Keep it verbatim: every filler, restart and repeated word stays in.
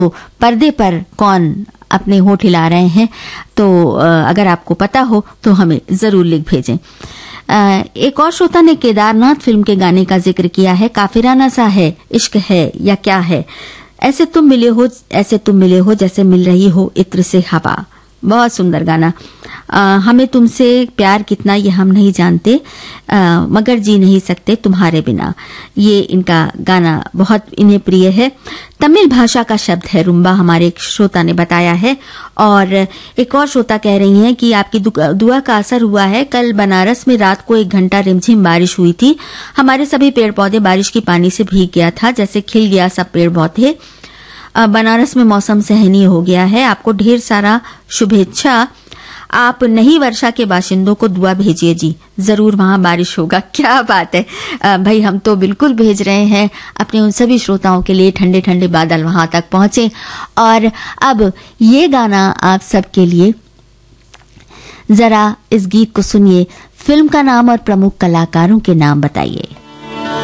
पर्दे पर कौन अपने होठ हिला रहे हैं, तो अगर आपको पता हो तो हमें जरूर लिख भेजें। एक और श्रोता ने केदारनाथ फिल्म के गाने का जिक्र किया है। काफिराना सा है, इश्क है या क्या है, ऐसे तुम मिले हो, ऐसे तुम मिले हो जैसे मिल रही हो इत्र से हवा। बहुत सुंदर गाना। आ, हमें तुमसे प्यार कितना ये हम नहीं जानते, आ, मगर जी नहीं सकते तुम्हारे बिना। ये इनका गाना बहुत इन्हें प्रिय है। तमिल भाषा का शब्द है रुम्बा, हमारे एक श्रोता ने बताया है। और एक और श्रोता कह रही हैं कि आपकी दुआ का असर हुआ है। कल बनारस में रात को एक घंटा रिमझिम बारिश हुई थी। हमारे सभी पेड़ पौधे बारिश की पानी से भीग गया था, जैसे खिल गया सब पेड़ पौधे। बनारस में मौसम सहनीय हो गया है। आपको ढेर सारा शुभेच्छा। आप नई वर्षा के बाशिंदों को दुआ भेजिए जी, जरूर वहां बारिश होगा। क्या बात है भाई, हम तो बिल्कुल भेज रहे हैं अपने उन सभी श्रोताओं के लिए ठंडे ठंडे बादल वहां तक पहुंचे। और अब ये गाना आप सबके लिए, जरा इस गीत को सुनिए। फिल्म का नाम और प्रमुख कलाकारों के नाम बताइए।